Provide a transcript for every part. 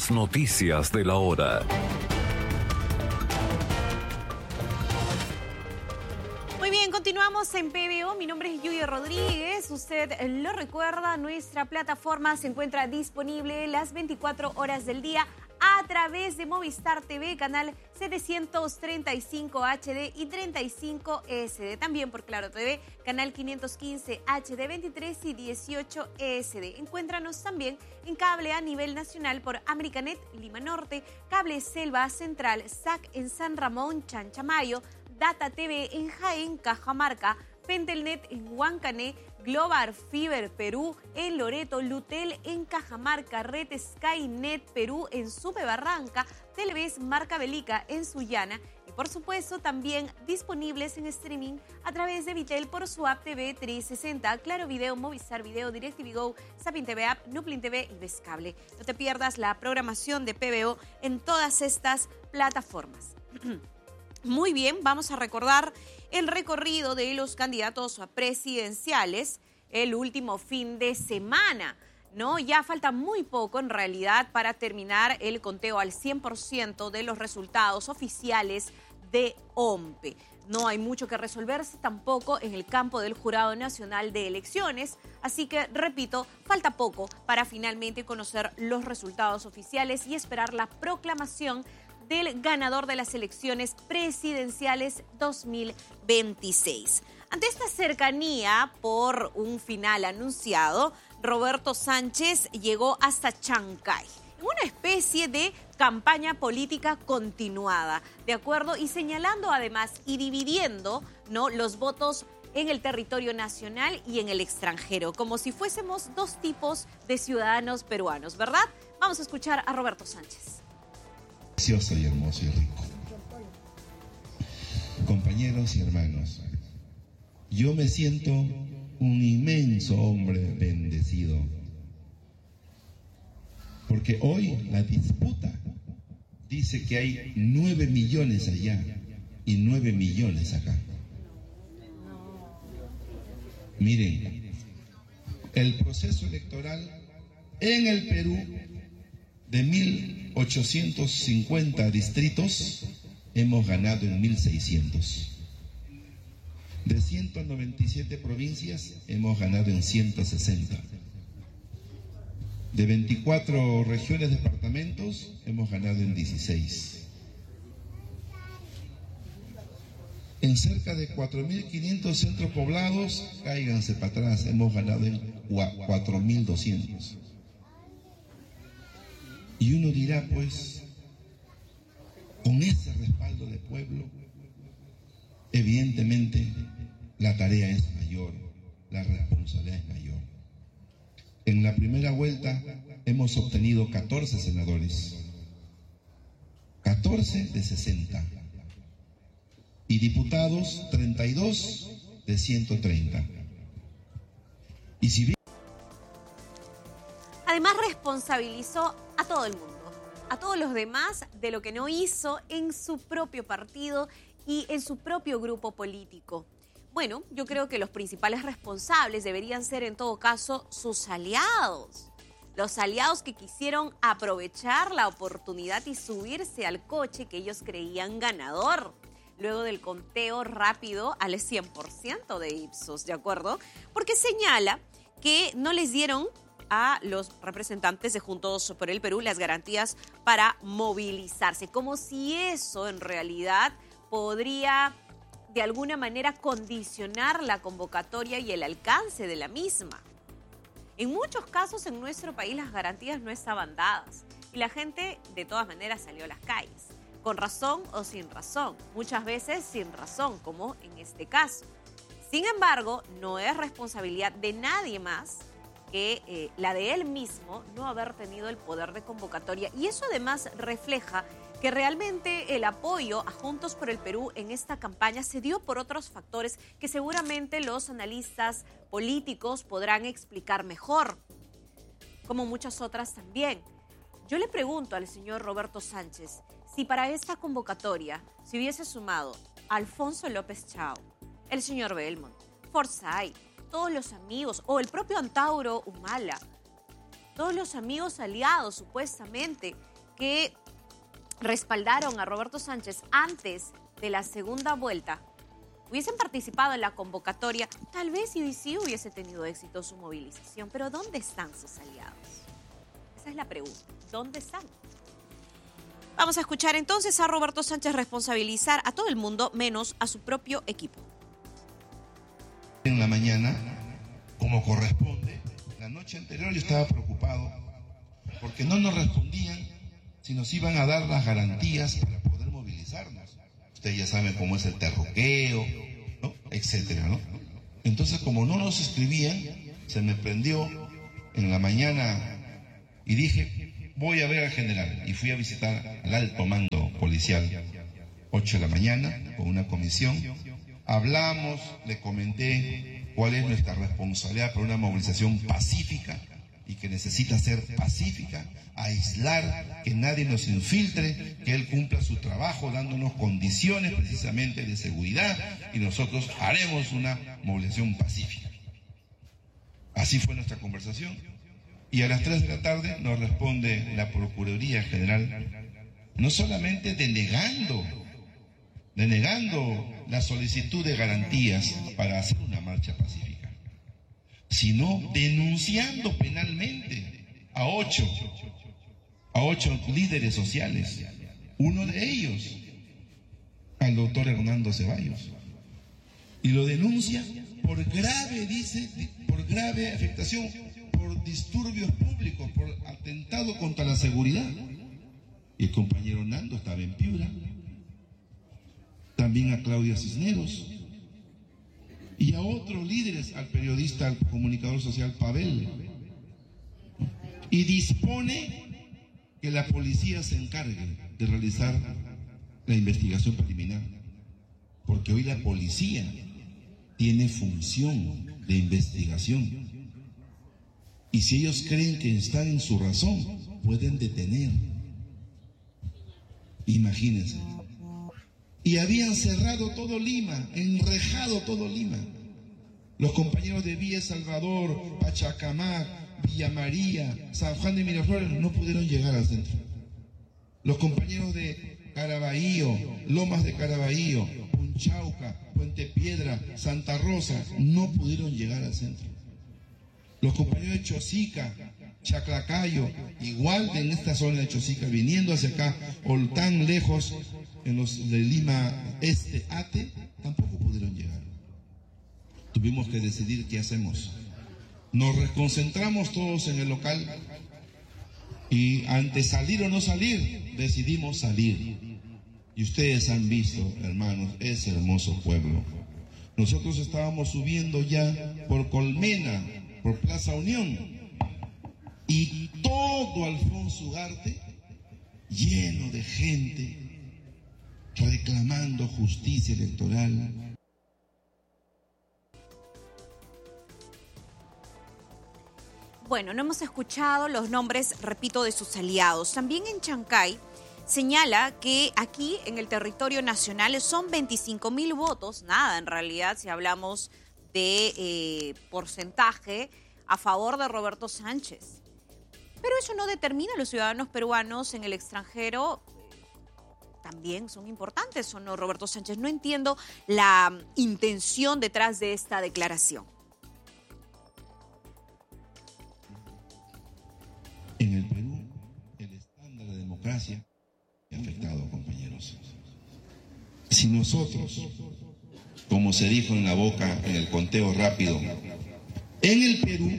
Las noticias de la hora. Muy bien, continuamos en PBO. Mi nombre es Yuya Rodríguez. Usted lo recuerda, nuestra plataforma se encuentra disponible las 24 horas del día a través de Movistar TV, canal 735 HD y 35 SD. También por Claro TV, canal 515 HD 23 y 18 SD. Encuéntranos también en cable a nivel nacional por Americanet Lima Norte, Cable Selva Central, SAC en San Ramón, Chanchamayo, Data TV en Jaén, Cajamarca, Pentelnet en Huancané, Global Fiber Perú en Loreto, Lutel en Cajamarca, Red Skynet Perú en Supe Barranca, Televes Marca Belica en Sullana y por supuesto también disponibles en streaming a través de Vitel por su app TV 360, Claro Video, Movistar Video, DirecTV Go, Sapin TV App, Nuplin TV y Vescable. No te pierdas la programación de PBO en todas estas plataformas. Muy bien, vamos a recordar el recorrido de los candidatos presidenciales el último fin de semana, ¿no? Ya falta muy poco en realidad para terminar el conteo al 100% de los resultados oficiales de OMPE. No hay mucho que resolverse tampoco en el campo del Jurado Nacional de Elecciones, así que, repito, falta poco para finalmente conocer los resultados oficiales y esperar la proclamación del ganador de las elecciones presidenciales 2026. Ante esta cercanía por un final anunciado, Roberto Sánchez llegó hasta Chancay, en una especie de campaña política continuada, ¿de acuerdo? Y señalando además y dividiendo, ¿no?, los votos en el territorio nacional y en el extranjero, como si fuésemos dos tipos de ciudadanos peruanos, ¿verdad? Vamos a escuchar a Roberto Sánchez. Precioso y hermoso y rico. Compañeros y hermanos, yo me siento un inmenso hombre bendecido, porque hoy la disputa dice que hay 9 millones allá y 9 millones acá. Miren, el proceso electoral en el Perú de 1.850 distritos, hemos ganado en 1.600. De 197 provincias, hemos ganado en 160. De 24 regiones, departamentos, hemos ganado en 16. En cerca de 4.500 centros poblados, cáiganse para atrás, hemos ganado en 4.200. Y uno dirá, pues, con ese respaldo del pueblo, evidentemente la tarea es mayor, la responsabilidad es mayor. En la primera vuelta hemos obtenido 14 senadores, 14 de 60, y diputados 32 de 130. Y si bien... Además, responsabilizó a todo el mundo, a todos los demás, de lo que no hizo en su propio partido y en su propio grupo político. Bueno, yo creo que los principales responsables deberían ser, en todo caso, sus aliados. Los aliados que quisieron aprovechar la oportunidad y subirse al coche que ellos creían ganador, luego del conteo rápido al 100% de Ipsos, ¿de acuerdo? Porque señala que no les dieron a los representantes de Juntos por el Perú las garantías para movilizarse, como si eso en realidad podría de alguna manera condicionar la convocatoria y el alcance de la misma. En muchos casos en nuestro país las garantías no estaban dadas y la gente de todas maneras salió a las calles, con razón o sin razón, muchas veces sin razón, como en este caso. Sin embargo, no es responsabilidad de nadie más que la de él mismo no haber tenido el poder de convocatoria. Y eso además refleja que realmente el apoyo a Juntos por el Perú en esta campaña se dio por otros factores que seguramente los analistas políticos podrán explicar mejor, como muchas otras también. Yo le pregunto al señor Roberto Sánchez si para esta convocatoria se hubiese sumado Alfonso López Chao, el señor Belmont, Forsyth, todos los amigos, o el propio Antauro Humala, todos los amigos aliados supuestamente que respaldaron a Roberto Sánchez antes de la segunda vuelta hubiesen participado en la convocatoria, tal vez y hoy sí hubiese tenido éxito su movilización. Pero ¿dónde están sus aliados? Esa es la pregunta. ¿Dónde están? Vamos a escuchar entonces a Roberto Sánchez responsabilizar a todo el mundo, menos a su propio equipo. En la mañana, como corresponde, la noche anterior yo estaba preocupado porque no nos respondían si nos iban a dar las garantías para poder movilizarnos. Ustedes ya saben cómo es el terruqueo, ¿no? Etcétera, ¿no? Entonces, como no nos escribían, se me prendió en la mañana y dije, voy a ver al general. Y fui a visitar al alto mando policial, 8 de la mañana, con una comisión. Hablamos, le comenté cuál es nuestra responsabilidad para una movilización pacífica y que necesita ser pacífica, aislar, que nadie nos infiltre, que él cumpla su trabajo dándonos condiciones precisamente de seguridad y nosotros haremos una movilización pacífica. Así fue nuestra conversación y a las 3 de la tarde nos responde la Procuraduría General, no solamente denegando la solicitud de garantías para hacer una marcha pacífica, sino denunciando penalmente a 8 líderes sociales, uno de ellos, al doctor Hernando Ceballos, y lo denuncia por grave, dice, por grave afectación, por disturbios públicos, por atentado contra la seguridad. Y el compañero Nando estaba en Piura, también a Claudia Cisneros, y a otros líderes, al periodista, al comunicador social Pavel, y dispone que la policía se encargue de realizar la investigación preliminar, porque hoy la policía tiene función de investigación, y si ellos creen que están en su razón, pueden detener. Imagínense. Y habían cerrado todo Lima, enrejado todo Lima. Los compañeros de Villa Salvador, Pachacamac, Villa María, San Juan de Miraflores no pudieron llegar al centro. Los compañeros de Caraballo, Lomas de Caraballo, Punchauca, Puente Piedra, Santa Rosa no pudieron llegar al centro. Los compañeros de Chosica, Chaclacayo, igual en esta zona de Chosica, viniendo hacia acá, o tan lejos, en los de Lima Este, Ate, tampoco pudieron llegar. Tuvimos que decidir qué hacemos. Nos reconcentramos todos en el local y ante salir o no salir, decidimos salir. Y ustedes han visto, hermanos, ese hermoso pueblo. Nosotros estábamos subiendo ya por Colmena, por Plaza Unión, y todo Alfonso Ugarte lleno de gente reclamando justicia electoral. Bueno, no hemos escuchado los nombres, repito, de sus aliados. También en Chancay señala que aquí en el territorio nacional son 25.000 votos, nada en realidad si hablamos de porcentaje a favor de Roberto Sánchez. Pero eso no determina a los ciudadanos peruanos en el extranjero. También son importantes, ¿o no, Roberto Sánchez? No entiendo la intención detrás de esta declaración. En el Perú, el estándar de democracia ha afectado, compañeros. Si nosotros, como se dijo en la boca en el conteo rápido, en el Perú,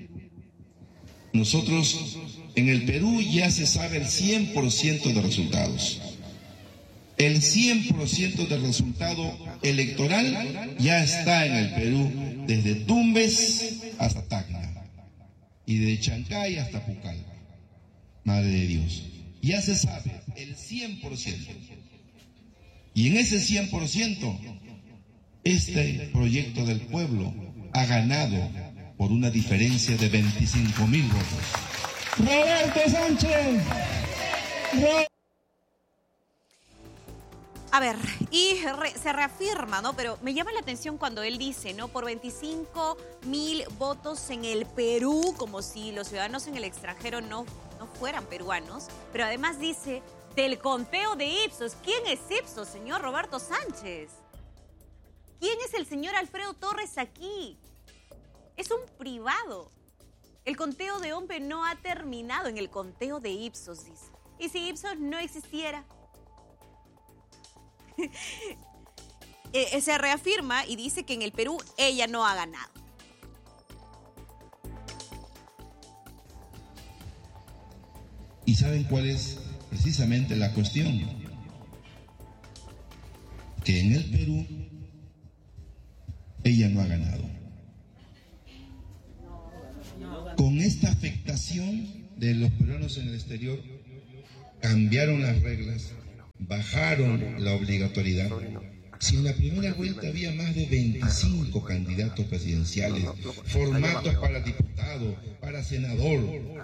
nosotros, en el Perú ya se sabe el 100% de resultados. El 100% del resultado electoral ya está en el Perú, desde Tumbes hasta Tacna y de Chancay hasta Pucallpa. Madre de Dios, ya se sabe el 100%. Y en ese 100%, este proyecto del pueblo ha ganado por una diferencia de 25.000 votos. ¡Roberto Sánchez! A ver, y se reafirma, ¿no? Pero me llama la atención cuando él dice, ¿no? Por 25.000 votos en el Perú, como si los ciudadanos en el extranjero no fueran peruanos. Pero además dice, del conteo de Ipsos. ¿Quién es Ipsos, señor Roberto Sánchez? ¿Quién es el señor Alfredo Torres aquí? Es un privado. El conteo de OMPE no ha terminado en el conteo de Ipsos, dice. ¿Y si Ipsos no existiera? Se reafirma y dice que en el Perú ella no ha ganado. ¿Y saben cuál es precisamente la cuestión? Que en el Perú ella no ha ganado. Con esta afectación de los peruanos en el exterior, cambiaron las reglas, bajaron la obligatoriedad. Si en la primera vuelta había más de 25 candidatos presidenciales, formatos para diputado, para senador,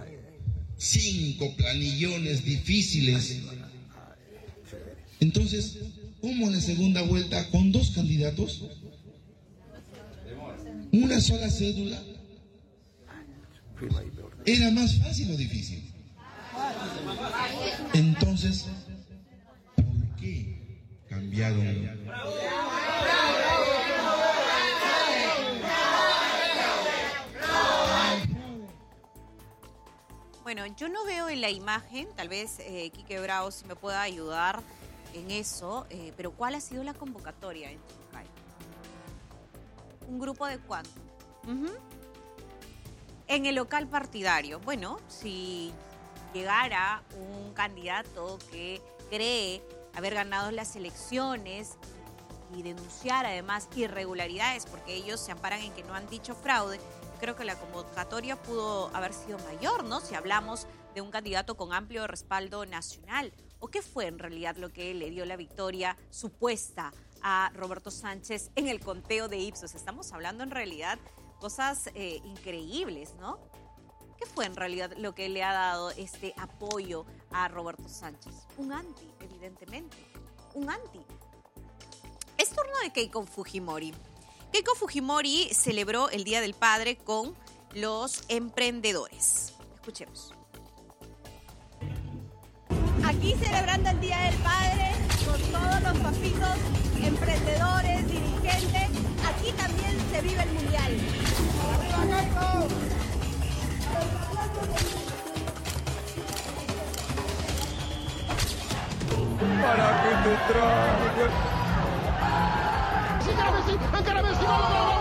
5 planillones difíciles, entonces, ¿cómo en la segunda vuelta con 2 candidatos? ¿Una sola cédula? ¿Era más fácil o difícil? Entonces, ¿por qué cambiaron? Bueno, yo no veo en la imagen, tal vez Quique Bravo si me pueda ayudar en eso, pero ¿cuál ha sido la convocatoria en Chancay? ¿Un grupo de cuánto? En el local partidario. Bueno, si llegara un candidato que cree haber ganado las elecciones y denunciar además irregularidades, porque ellos se amparan en que no han dicho fraude, creo que la convocatoria pudo haber sido mayor, ¿no? Si hablamos de un candidato con amplio respaldo nacional. ¿O qué fue en realidad lo que le dio la victoria supuesta a Roberto Sánchez en el conteo de Ipsos? Estamos hablando en realidad cosas increíbles, ¿no? ¿Qué fue en realidad lo que le ha dado este apoyo a Roberto Sánchez? Un anti, evidentemente. Un anti. Es turno de Keiko Fujimori. Keiko Fujimori celebró el Día del Padre con los emprendedores. Escuchemos. Aquí celebrando el Día del Padre con todos los papitos, emprendedores, dirigentes. Aquí también se vive el Mundial. ¡Arriba, Keiko! Para que te traiga. ¡Encárame, sí! ¡Encárame, sí! ¡Vamos, vamos!